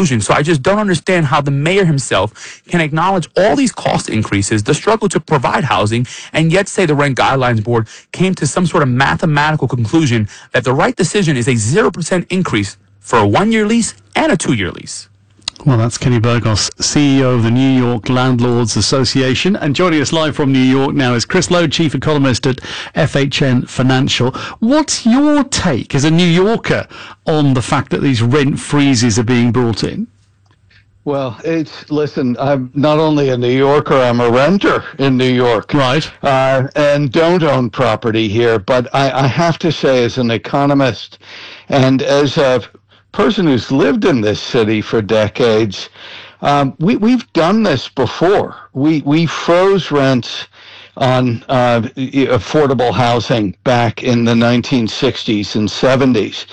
conclusion. So I just don't understand how the mayor himself can acknowledge all these cost increases, the struggle to provide housing, and yet say the Rent Guidelines Board came to some sort of mathematical conclusion that the right decision is a 0% increase for a 1-year lease and a 2-year lease. Well, that's Kenny Burgos, CEO of the New York Landlords Association. And joining us live from New York now is Chris Lowe, Chief Economist at FHN Financial. What's your take as a New Yorker on the fact that these rent freezes are being brought in? Well, listen, I'm not only a New Yorker, I'm a renter in New York. Right. And don't own property here. But I have to say, as an economist and as a person who's lived in this city for decades, we've done this before. We froze rents on affordable housing back in the 1960s and 70s.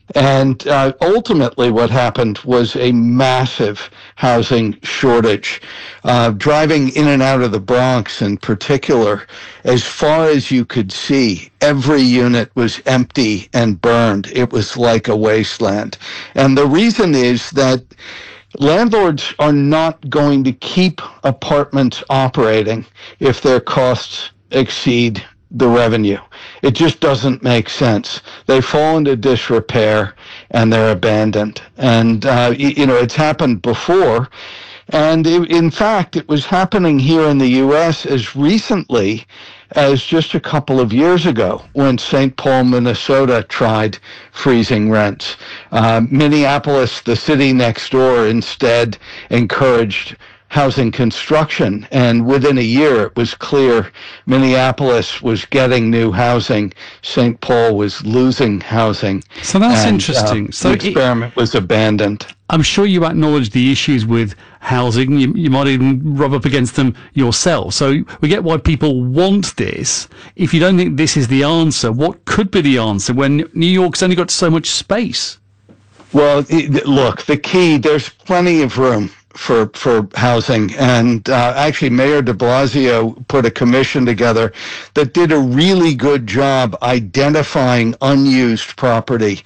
And ultimately what happened was a massive housing shortage. Driving in and out of the Bronx in particular, as far as you could see, every unit was empty and burned. It was like a wasteland. And the reason is that landlords are not going to keep apartments operating if their costs exceed the revenue. It just doesn't make sense. They fall into disrepair and they're abandoned. And, it's happened before. And in fact, it was happening here in the U.S. as recently as just a couple of years ago when St. Paul, Minnesota tried freezing rents. Minneapolis, the city next door, instead encouraged housing construction, and within a year it was clear Minneapolis was getting new housing, St. Paul was losing housing. So that's interesting. So the experiment was abandoned. I'm sure you acknowledge the issues with housing. You might even rub up against them yourself. So we get why people want this. If you don't think this is the answer, what could be the answer when New York's only got so much space? Well, look, the key, there's plenty of room for housing. And actually, Mayor de Blasio put a commission together that did a really good job identifying unused property,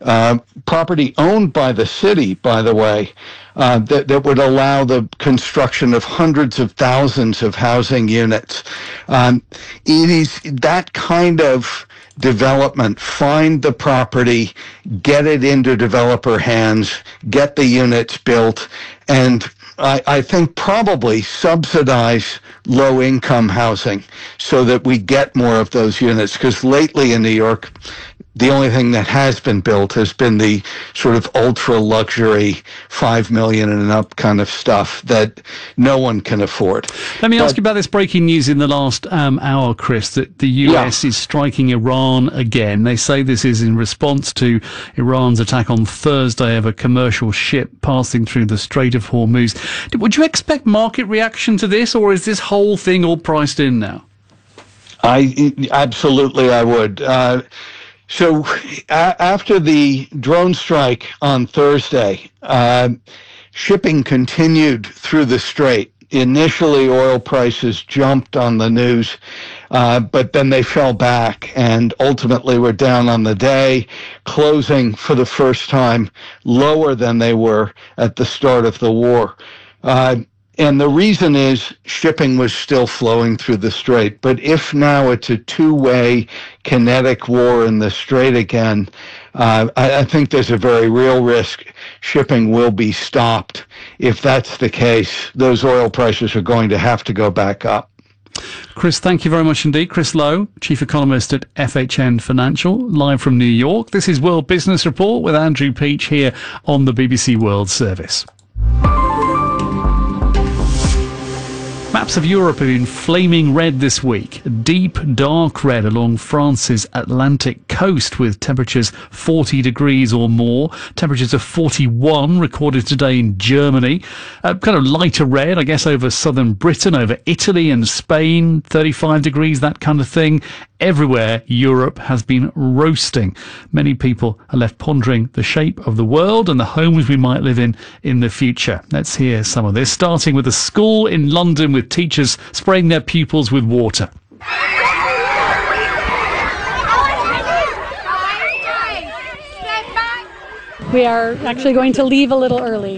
property owned by the city, by the way, that would allow the construction of hundreds of thousands of housing units. It is that kind of development. Find the property, get it into developer hands, get the units built, and I think probably subsidize low-income housing so that we get more of those units. Because lately in New York, the only thing that has been built has been the sort of ultra-luxury $5 million and up kind of stuff that no one can afford. Let me ask you about this breaking news in the last hour, Chris, that the US is striking Iran again. They say this is in response to Iran's attack on Thursday of a commercial ship passing through the Strait of Hormuz. Would you expect market reaction to this, or is this whole thing all priced in now? Absolutely, I would. So after the drone strike on Thursday, shipping continued through the strait. Initially, oil prices jumped on the news, but then they fell back and ultimately were down on the day, closing for the first time lower than they were at the start of the war. And the reason is shipping was still flowing through the strait. But if now it's a two-way kinetic war in the strait again, I think there's a very real risk shipping will be stopped. If that's the case, those oil prices are going to have to go back up. Chris, thank you very much indeed. Chris Lowe, Chief Economist at FHN Financial, live from New York. This is World Business Report with Andrew Peach here on the BBC World Service. Maps of Europe have been flaming red this week, deep dark red along France's Atlantic coast with temperatures 40 degrees or more. Temperatures of 41 recorded today in Germany. Kind of lighter red, I guess, over southern Britain, over Italy and Spain, 35 degrees, that kind of thing. Everywhere Europe has been roasting. Many people are left pondering the shape of the world and the homes we might live in the future. Let's hear some of this, starting with a school in London with teachers spraying their pupils with water. We are actually going to leave a little early.